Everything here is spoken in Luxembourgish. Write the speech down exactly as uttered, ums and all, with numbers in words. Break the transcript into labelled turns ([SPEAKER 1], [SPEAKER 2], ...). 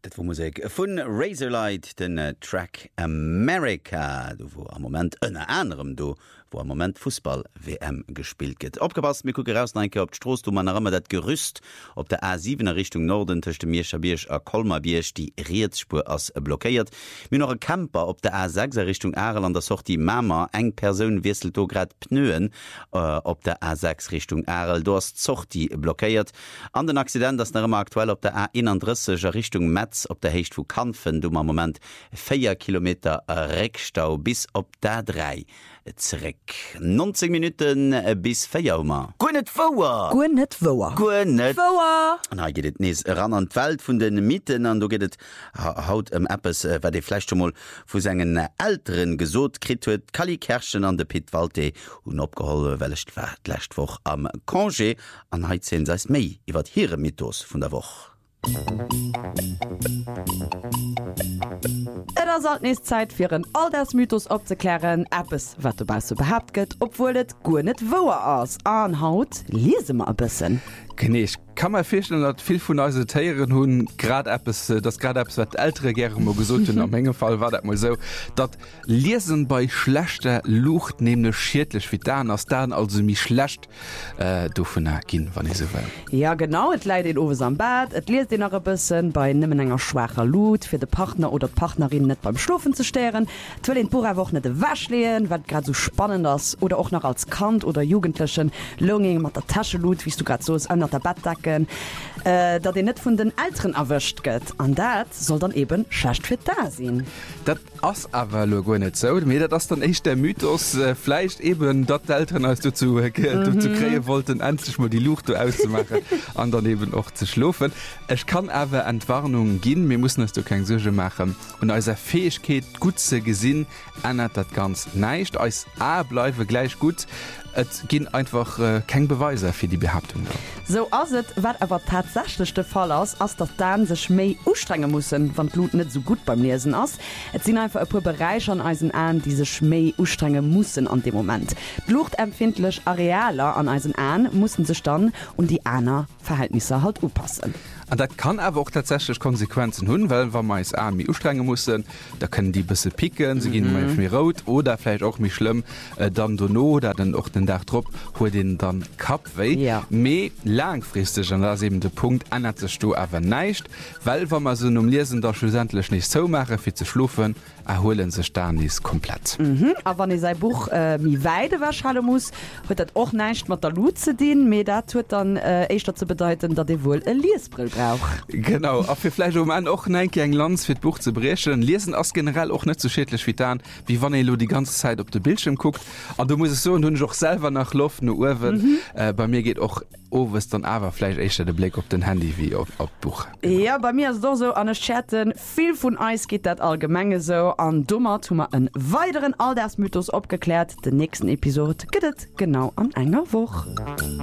[SPEAKER 1] Dat wo Musik vun Razorlight den äh, Track America, du wo am moment ënner anderem du wo am moment Fußball W M gespielt gët. Opgepasst mir kucke raus enke op d'Stroos du man rëmmer dat Gerüst op der A siebener Richtung Norden tchte Mierscher Biersch a Kolmarbiersch die Reetspur ass blockéiert. Min noch e Camper op der A sechser Richtung Areland der soch die Mama eng Persoun wisselt do grad pnøen äh, op der A sechs Richtung Arel do hast zocht die blockéiert. An den Accident ass nerëmmer aktuell op der A einunddreißiger Richtung Metz op der Hecht vu Kanfen du am moment vier Kilometer Reckstau bis op der drei zurück. neunzig Minuten bis Feierma. Gönnet Vauer.
[SPEAKER 2] Gönnet Vauer.
[SPEAKER 1] Gönnet
[SPEAKER 2] Vauer.
[SPEAKER 1] Na geht es nicht ran an die Welt von den Mieten und du geht es haut im Appes, weil die vielleicht schon mal von seinen Älteren gesot kriegt wird, Kali Kerschen an der Pitwalte und abgeholt, weil ich letzte Woche am Congé an heute sehen sie es mehr. Ich werde hier im Mythos von der Woche.
[SPEAKER 2] Et ass alt nees Zeit fir en all ders Mythos opzeklären, Appes wat du bei so behabt gëtt, obwohl et gu net woer ass. An Haut lese ma a bisssen.
[SPEAKER 3] Kneech kann man fichten dat viel vun euse Teieren hunn grad Appes das grad Apps wat ältere Ger mo gesot hun am Mengefall war dat mal so dat Lesen bei schlechter Lucht nene schiiertlech wie da ass dann also mi schlecht äh, do vun er ginn wann is se well.
[SPEAKER 2] Ja genau, et leit den owes am Bad, et liest den a bisssen bei nimmen enger schwacher Lut fir de Partner oder Partnerin net beim Schlufen zu steren, twill den pur woch net de wasch lehen, wat grad so spannend ass oder auch noch als Kant oder Jugendlichen Lunging mat der Taschelut, wie du grad so an der Bettdecken, äh, dat de net vun den Ären erwischt gëtt. An dat soll dann eben schlecht fir da sinn.
[SPEAKER 3] Dat ass awer lo go net so. Me dat ass dann echt der Mythos äh, fleicht eben dat d'Eltern als du zu, äh, mhm. zu kree wollten endlich mal die Lucht auszumachen an daneben auch zu schlufen. Ech kann awer Entwarnung ginn, mir muss du kein Suge machen. Und als er Fähigkeit gut ze gesinn ändert dat ganz neicht. Als A bleiwe gleich gut. Et ginn einfach äh, keng Beweise fir die Behauptung. Da.
[SPEAKER 2] So ass et wat awer tatsächlichchte Fall ass, ass dat dann sech méi ustrenge mussssen, wann Blut net so gut beim Lesen ass. Et sinn einfach e pu Bereich an Eisen an, die sech méi ustrenge mussssen an dem Moment. Bluchtempfindlech Arealer an Eisen an mussssen sech dann und die aner Verhältnisse halt oppassen.
[SPEAKER 3] Und dat kann aber auch tatsächlich Konsequenzen hun, weil wenn man es armi ustrengen muss, da können die bisschen picken, sie mhm. gehen mir rot oder vielleicht auch mich schlimm, äh, dann Dono oder dann auch den Dach drauf, wo den dann Kap weh. Ja. Me langfristig, und das ist eben der Punkt, ändert sich du aber nicht, weil wenn man so um Lesen da schlussendlich nicht so machen, für zu schlufen, erholen sich da nicht komplett.
[SPEAKER 2] Mhm. Aber wenn ich sein Buch äh, mi weide wahrscheinlich muss, wird das auch nicht mit der Lut zu dienen, mir das wird dann äh, echt dazu bedeuten, dass ich wohl ein Liesbrill brauche.
[SPEAKER 3] Genau, auf vielleicht um an auch nein eng Lanz für Buch zu brechen. Lesen aus generell auch nicht so schädlich wie dann, wie wann ihr die ganze Zeit auf den Bildschirm guckt. Und du musst es so und du auch selber nach Luft nur Uhren. Mhm. Äh, bei mir geht auch oh, was dann aber vielleicht echt der Blick auf den Handy wie auf, auf Buch.
[SPEAKER 2] Genau. Ja, bei mir ist doch so an den Chatten. Viel von Eis geht das allgemein so. An dummer tun wir einen weiteren Alltagsmythos abgeklärt. Der nächsten Episode geht es genau an einer Woche.